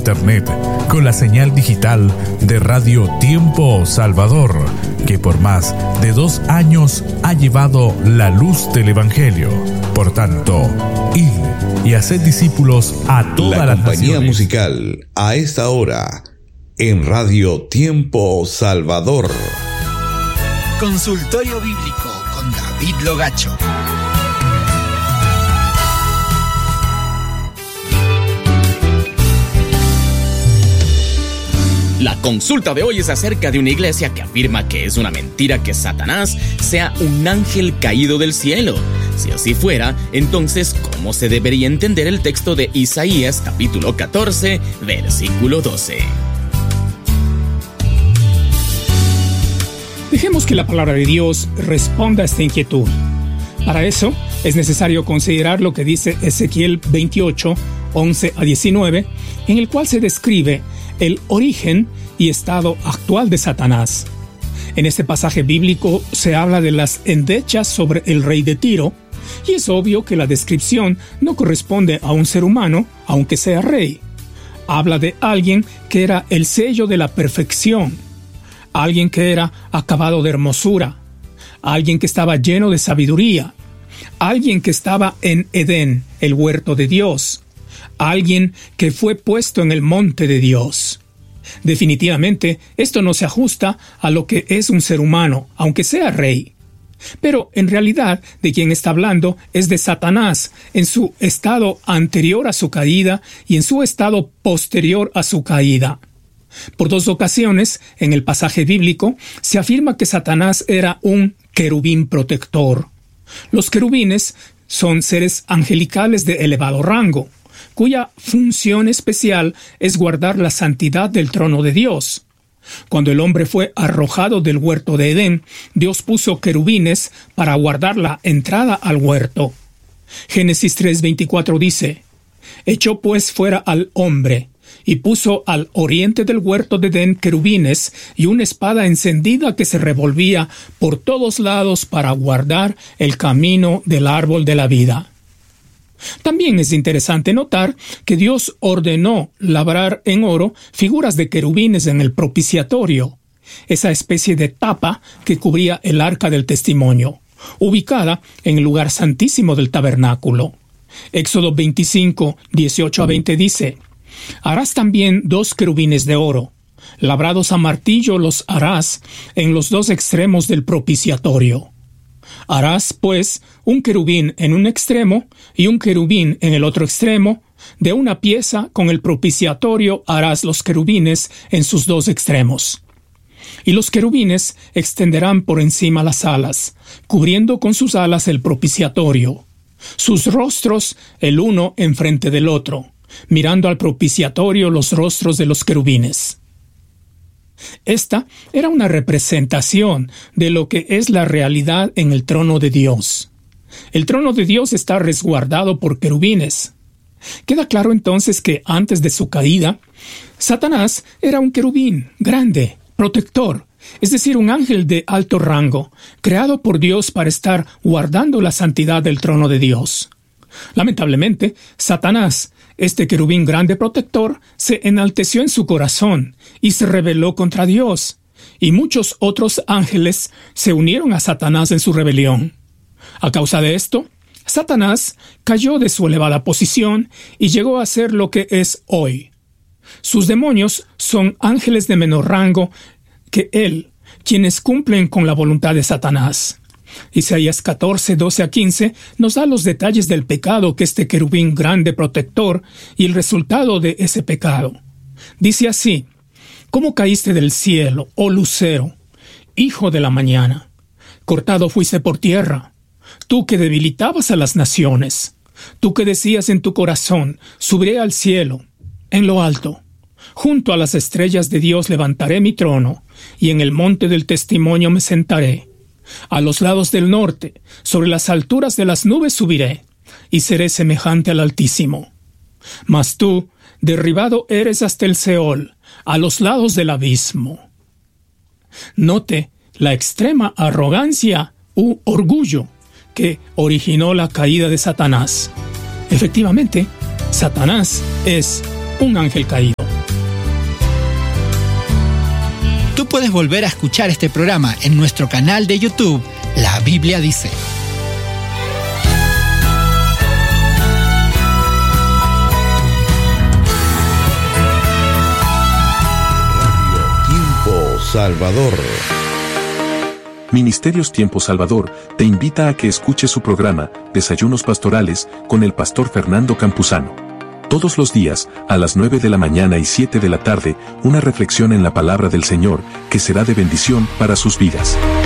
internet con la señal digital de Radio Tiempo Salvador, que por más de 2 años ha llevado la luz del Evangelio. Por tanto, id y haced discípulos a todas las compañía naciones. Musical a esta hora en Radio Tiempo Salvador. Consultorio Bíblico con David Logacho. La consulta de hoy es acerca de una iglesia que afirma que es una mentira que Satanás sea un ángel caído del cielo. Si así fuera, entonces, ¿cómo se debería entender el texto de Isaías capítulo 14, versículo 12? Dejemos que la palabra de Dios responda a esta inquietud. Para eso, es necesario considerar lo que dice Ezequiel 28, 11 a 19, en el cual se describe el origen y estado actual de Satanás. En este pasaje bíblico se habla de las endechas sobre el rey de Tiro, y es obvio que la descripción no corresponde a un ser humano, aunque sea rey. Habla de alguien que era el sello de la perfección, alguien que era acabado de hermosura, alguien que estaba lleno de sabiduría, alguien que estaba en Edén, el huerto de Dios, alguien que fue puesto en el monte de Dios. Definitivamente, esto no se ajusta a lo que es un ser humano, aunque sea rey. Pero, en realidad, de quien está hablando es de Satanás, en su estado anterior a su caída y en su estado posterior a su caída. Por 2 ocasiones, en el pasaje bíblico, se afirma que Satanás era un querubín protector. Los querubines son seres angelicales de elevado rango, cuya función especial es guardar la santidad del trono de Dios. Cuando el hombre fue arrojado del huerto de Edén, Dios puso querubines para guardar la entrada al huerto. Génesis 3:24 dice: «Echó pues fuera al hombre, y puso al oriente del huerto de Edén querubines y una espada encendida que se revolvía por todos lados para guardar el camino del árbol de la vida». También es interesante notar que Dios ordenó labrar en oro figuras de querubines en el propiciatorio, esa especie de tapa que cubría el arca del testimonio, ubicada en el lugar santísimo del tabernáculo. Éxodo 25, 18 a 20 dice: «Harás también 2 querubines de oro, labrados a martillo los harás en los 2 extremos del propiciatorio. Harás, pues, un querubín en un extremo y un querubín en el otro extremo. De una pieza con el propiciatorio harás los querubines en sus 2 extremos. Y los querubines extenderán por encima las alas, cubriendo con sus alas el propiciatorio. Sus rostros el uno enfrente del otro, mirando al propiciatorio los rostros de los querubines». Esta era una representación de lo que es la realidad en el trono de Dios. El trono de Dios está resguardado por querubines. Queda claro entonces que antes de su caída, Satanás era un querubín grande, protector, es decir, un ángel de alto rango, creado por Dios para estar guardando la santidad del trono de Dios. Lamentablemente, Satanás, este querubín grande protector, se enalteció en su corazón y se rebeló contra Dios, y muchos otros ángeles se unieron a Satanás en su rebelión. A causa de esto, Satanás cayó de su elevada posición y llegó a ser lo que es hoy. Sus demonios son ángeles de menor rango que él, quienes cumplen con la voluntad de Satanás. Isaías 14, 12 a 15 nos da los detalles del pecado que este querubín grande protector y el resultado de ese pecado. Dice así: «¿Cómo caíste del cielo, oh lucero, hijo de la mañana? Cortado fuiste por tierra, tú que debilitabas a las naciones, tú que decías en tu corazón: subiré al cielo, en lo alto. Junto a las estrellas de Dios levantaré mi trono, y en el monte del testimonio me sentaré. A los lados del norte, sobre las alturas de las nubes subiré, y seré semejante al Altísimo. Mas tú, derribado eres hasta el Seol, a los lados del abismo». Note la extrema arrogancia u orgullo que originó la caída de Satanás. Efectivamente, Satanás es un ángel caído. Tú puedes volver a escuchar este programa en nuestro canal de YouTube, La Biblia Dice. Tiempo Salvador. Ministerios Tiempo Salvador te invita a que escuches su programa Desayunos Pastorales con el pastor Fernando Campuzano. Todos los días, a las 9 de la mañana y 7 de la tarde, una reflexión en la palabra del Señor que será de bendición para sus vidas.